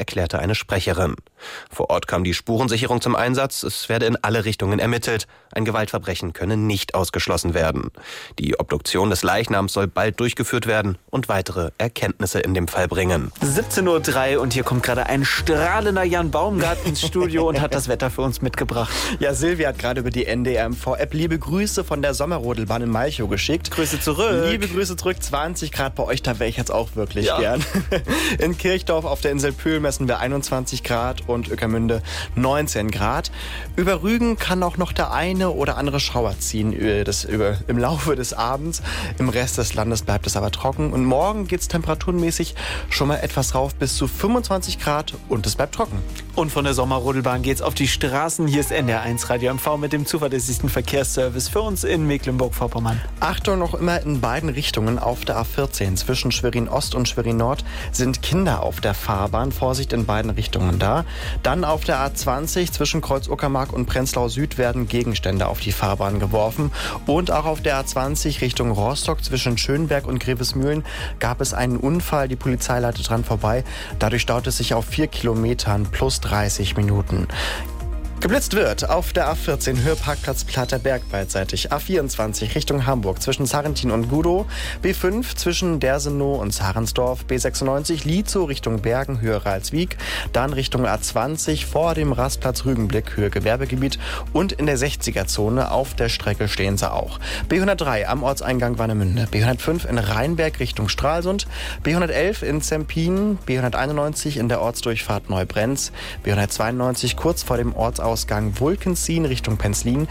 erklärte eine Sprecherin. Vor Ort kam die Spurensicherung zum Einsatz. Es werde in alle Richtungen ermittelt. Ein Gewaltverbrechen könne nicht ausgeschlossen werden. Die Obduktion des Leichnams soll bald durchgeführt werden und weitere Erkenntnisse in dem Fall bringen. 17:03 Uhr und hier kommt gerade ein strahlender Jan Baumgart ins Studio und hat das Wetter für uns mitgebracht. Ja, Silvia hat gerade über die NDR-MV-App liebe Grüße von der Sommerrodelbahn in Malchow geschickt. Grüße zurück. Liebe Grüße zurück. 20 Grad bei euch, da wäre ich jetzt auch wirklich gern. In Kirchdorf auf der Insel Pühl messen wir 21 Grad und Ueckermünde 19 Grad. Über Rügen kann auch noch der eine oder andere Schauer ziehen im Laufe des Abends. Im Rest des Landes bleibt es aber trocken. Und morgen geht es temperaturmäßig schon mal etwas rauf bis zu 25 Grad und es bleibt trocken. Und von der Sommerrodelbahn geht's auf die Straßen. Hier ist NDR1 Radio MV mit dem zuverlässigsten Verkehrsservice für uns in Mecklenburg-Vorpommern. Achtung, noch immer in beiden Richtungen auf der A14 zwischen Schwerin Ost und Schwerin Nord sind Kinder auf der Fahrbahn. Vorsicht in beiden Richtungen da. Dann auf der A20 zwischen Kreuz-Uckermark und Prenzlau Süd werden Gegenstände auf die Fahrbahn geworfen. Und auch auf der A20 Richtung Rostock zwischen Schönberg und Grevesmühlen gab es einen Unfall. Die Polizei leitet dran vorbei. Dadurch staut es sich auf 4 Kilometern plus 30 Minuten. Geblitzt wird auf der A14 Höheparkplatz Platterberg beidseitig. A24 Richtung Hamburg zwischen Sarrentin und Gudow. B5 zwischen Dersenow und Sarensdorf. B96 Lietzow Richtung Bergen, Höhe Ralswiek. Dann Richtung A20 vor dem Rastplatz Rügenblick, Höhe Gewerbegebiet. Und in der 60er-Zone auf der Strecke stehen sie auch. B103 am Ortseingang Warnemünde. B105 in Rheinberg Richtung Stralsund. B111 in Zempin. B191 in der Ortsdurchfahrt Neubrenz. B192 kurz vor dem Ortsausgang Wulkensien Richtung Penzlin,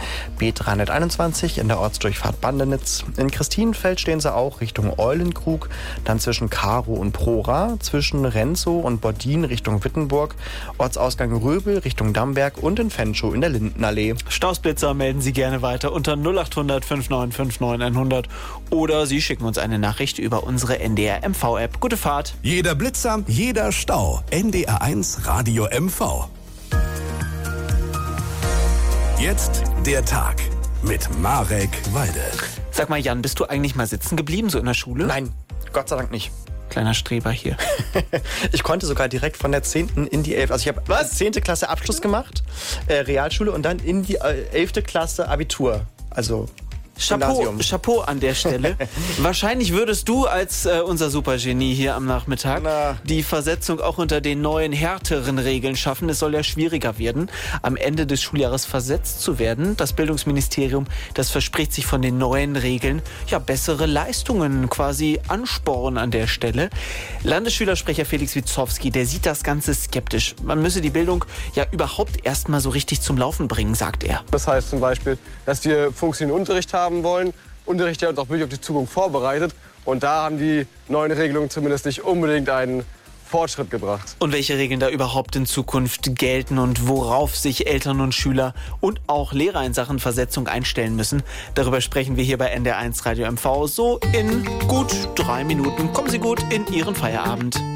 B321 in der Ortsdurchfahrt Bandenitz. In Christinenfeld stehen sie auch Richtung Eulenkrug, dann zwischen Karow und Prora, zwischen Renzow und Bordin Richtung Wittenburg, Ortsausgang Röbel Richtung Damberg und in Fenschow in der Lindenallee. Stausblitzer melden Sie gerne weiter unter 0800 5959 100 oder Sie schicken uns eine Nachricht über unsere NDR-MV-App. Gute Fahrt! Jeder Blitzer, jeder Stau. NDR1 Radio MV. Jetzt der Tag mit Marek Walde. Sag mal, Jan, bist du eigentlich mal sitzen geblieben, so in der Schule? Nein, Gott sei Dank nicht. Kleiner Streber hier. Ich konnte sogar direkt von der 10. in die 11. Also ich habe 10. Klasse Abschluss gemacht, Realschule, und dann in die 11. Klasse Abitur. Also Chapeau an der Stelle. Wahrscheinlich würdest du als unser Supergenie hier am Nachmittag die Versetzung auch unter den neuen, härteren Regeln schaffen. Es soll ja schwieriger werden, am Ende des Schuljahres versetzt zu werden. Das Bildungsministerium, das verspricht sich von den neuen Regeln bessere Leistungen, quasi Ansporn an der Stelle. Landesschülersprecher Felix Witzowski, der sieht das Ganze skeptisch. Man müsse die Bildung überhaupt erst mal so richtig zum Laufen bringen, sagt er. Das heißt zum Beispiel, dass wir funktionierenden Unterricht haben wollen. Unterricht, der uns auch wirklich auf die Zukunft vorbereitet. Und da haben die neuen Regelungen zumindest nicht unbedingt einen Fortschritt gebracht. Und welche Regeln da überhaupt in Zukunft gelten und worauf sich Eltern und Schüler und auch Lehrer in Sachen Versetzung einstellen müssen, darüber sprechen wir hier bei NDR1 Radio MV so in gut 3 Minuten. Kommen Sie gut in Ihren Feierabend.